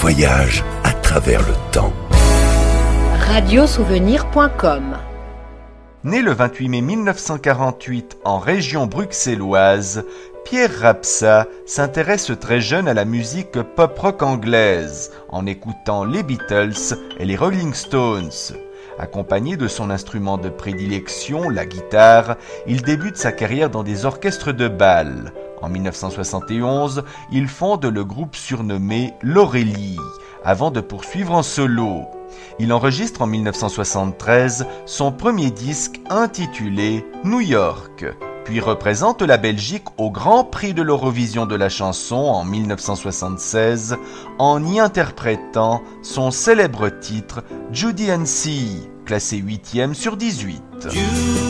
voyage à travers le temps. Radiosouvenir.com. Né le 28 mai 1948 en région bruxelloise, Pierre Rapsa s'intéresse très jeune à la musique pop-rock anglaise, en écoutant les Beatles et les Rolling Stones. Accompagné de son instrument de prédilection, la guitare, il débute sa carrière dans des orchestres de bal. En 1971, il fonde le groupe surnommé l'Aurélie, avant de poursuivre en solo. Il enregistre en 1973 son premier disque intitulé New York, puis représente la Belgique au Grand Prix de l'Eurovision de la chanson en 1976 en y interprétant son célèbre titre Judy & C, classé 8e sur 18.